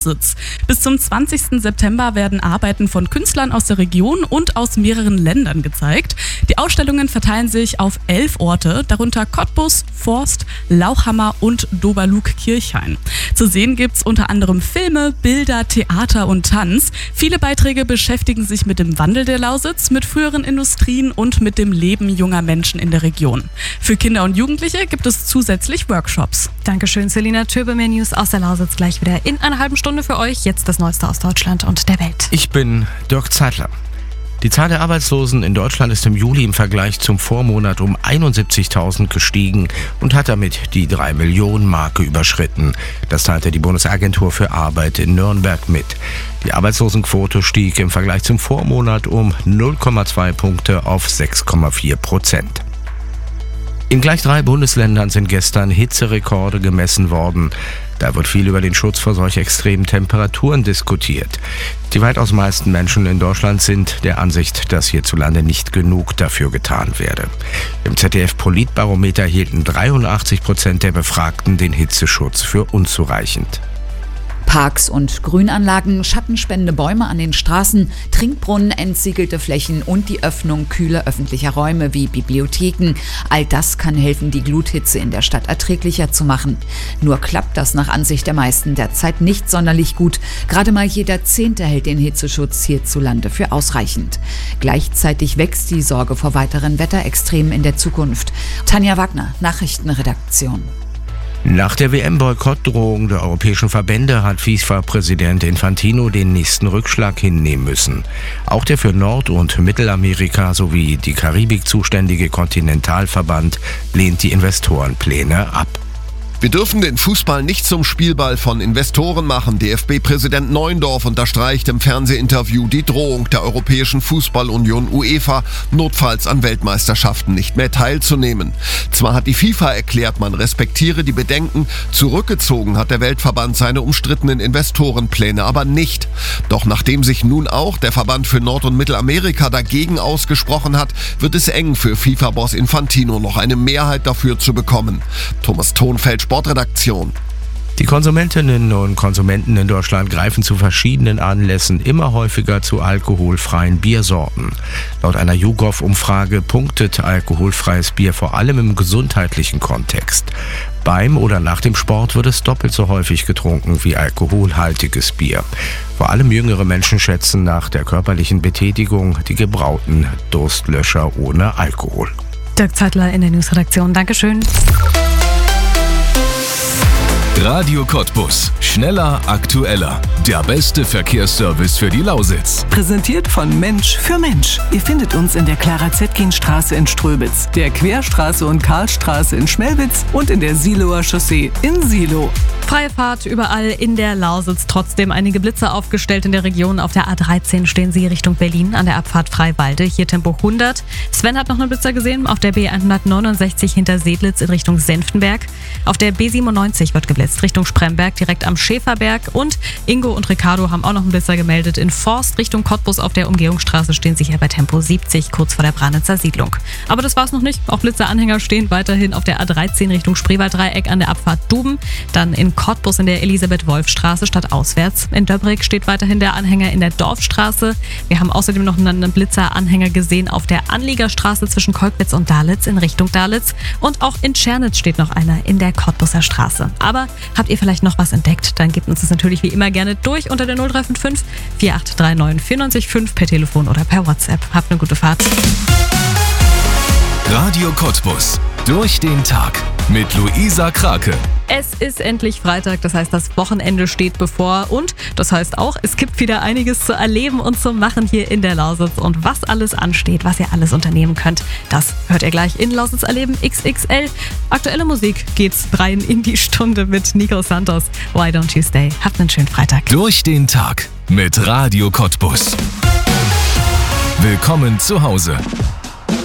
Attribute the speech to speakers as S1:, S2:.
S1: Sitz. Bis zum 20. September werden Arbeiten von Künstlern aus der Region und aus mehreren Ländern gezeigt. Die Ausstellungen verteilen sich auf 11 Orte, darunter Cottbus, Forst, Lauchhammer und Doberlug-Kirchhain. Zu sehen gibt's unter anderem Filme, Bilder, Theater und Tanz. Viele Beiträge beschäftigen sich mit dem Wandel der Lausitz, mit früheren Industrien und mit dem Leben junger Menschen in der Region. Für Kinder und Jugendliche gibt es zusätzlich Workshops.
S2: Dankeschön, Selina Töbe. Mehr News aus der Lausitz gleich wieder in einer halben Stunde für euch. Jetzt das Neueste aus Deutschland und der Welt.
S3: Ich bin Dirk Zeitler. Die Zahl der Arbeitslosen in Deutschland ist im Juli im Vergleich zum Vormonat um 71.000 gestiegen und hat damit die 3-Millionen-Marke überschritten. Das teilte die Bundesagentur für Arbeit in Nürnberg mit. Die Arbeitslosenquote stieg im Vergleich zum Vormonat um 0,2 Punkte auf 6,4%. In gleich 3 Bundesländern sind gestern Hitzerekorde gemessen worden. Da wird viel über den Schutz vor solch extremen Temperaturen diskutiert. Die weitaus meisten Menschen in Deutschland sind der Ansicht, dass hierzulande nicht genug dafür getan werde. Im ZDF-Politbarometer hielten 83% der Befragten den Hitzeschutz für unzureichend.
S4: Parks und Grünanlagen, schattenspendende Bäume an den Straßen, Trinkbrunnen, entsiegelte Flächen und die Öffnung kühler öffentlicher Räume wie Bibliotheken. All das kann helfen, die Gluthitze in der Stadt erträglicher zu machen. Nur klappt das nach Ansicht der meisten derzeit nicht sonderlich gut. Gerade mal jeder 10. hält den Hitzeschutz hierzulande für ausreichend. Gleichzeitig wächst die Sorge vor weiteren Wetterextremen in der Zukunft. Tanja Wagner, Nachrichtenredaktion.
S3: Nach der WM-Boykottdrohung der europäischen Verbände hat FIFA-Präsident Infantino den nächsten Rückschlag hinnehmen müssen. Auch der für Nord- und Mittelamerika sowie die Karibik zuständige Kontinentalverband lehnt die Investorenpläne ab.
S5: Wir dürfen den Fußball nicht zum Spielball von Investoren machen. DFB-Präsident Neuendorf unterstreicht im Fernsehinterview die Drohung der Europäischen Fußballunion UEFA, notfalls an Weltmeisterschaften nicht mehr teilzunehmen. Zwar hat die FIFA erklärt, man respektiere die Bedenken, zurückgezogen hat der Weltverband seine umstrittenen Investorenpläne aber nicht. Doch nachdem sich nun auch der Verband für Nord- und Mittelamerika dagegen ausgesprochen hat, wird es eng für FIFA-Boss Infantino, noch eine Mehrheit dafür zu bekommen. Thomas Thonfeld, Sportredaktion.
S3: Die Konsumentinnen und Konsumenten in Deutschland greifen zu verschiedenen Anlässen immer häufiger zu alkoholfreien Biersorten. Laut einer YouGov-Umfrage punktet alkoholfreies Bier vor allem im gesundheitlichen Kontext. Beim oder nach dem Sport wird es doppelt so häufig getrunken wie alkoholhaltiges Bier. Vor allem jüngere Menschen schätzen nach der körperlichen Betätigung die gebrauten Durstlöscher ohne Alkohol.
S2: Dirk Zeitler in der Newsredaktion. Dankeschön.
S6: Radio Cottbus. Schneller, aktueller. Der beste Verkehrsservice für die Lausitz.
S7: Präsentiert von Mensch für Mensch. Ihr findet uns in der Clara-Zetkin-Straße in Ströbitz, der Querstraße und Karlstraße in Schmelwitz und in der Siloer Chaussee in Silo.
S2: Freie Fahrt überall in der Lausitz. Trotzdem einige Blitzer aufgestellt in der Region. Auf der A13 stehen sie Richtung Berlin an der Abfahrt Freiwalde. Hier Tempo 100. Sven hat noch einen Blitzer gesehen. Auf der B169 hinter Sedlitz in Richtung Senftenberg. Auf der B97 wird geblitzt Richtung Spremberg, direkt am Schäferberg. Und Ingo und Ricardo haben auch noch einen Blitzer gemeldet. In Forst Richtung Cottbus auf der Umgehungsstraße stehen sie hier bei Tempo 70, kurz vor der Branitzer Siedlung. Aber das war's noch nicht. Auch Blitzeranhänger stehen weiterhin auf der A13 Richtung Spreewalddreieck an der Abfahrt Duben. Dann in Cottbus in der Elisabeth-Wolf-Straße stadtauswärts. In Döbrig steht weiterhin der Anhänger in der Dorfstraße. Wir haben außerdem noch einen Blitzeranhänger gesehen auf der Anliegerstraße zwischen Kolkwitz und Dalitz in Richtung Dalitz. Und auch in Tschernitz steht noch einer in der Cottbuser Straße. Aber habt ihr vielleicht noch was entdeckt? Dann gebt uns das natürlich wie immer gerne durch unter der 0355 4839 94 per Telefon oder per WhatsApp. Habt eine gute Fahrt.
S6: Radio Cottbus. Durch den Tag mit Luisa Krake.
S2: Es ist endlich Freitag, das heißt, das Wochenende steht bevor und das heißt auch, es gibt wieder einiges zu erleben und zu machen hier in der Lausitz und was alles ansteht, was ihr alles unternehmen könnt, das hört ihr gleich in Lausitz erleben XXL. Aktuelle Musik geht's rein in die Stunde mit Nico Santos. Why don't you stay? Habt einen schönen Freitag.
S6: Durch den Tag mit Radio Cottbus. Willkommen zu Hause.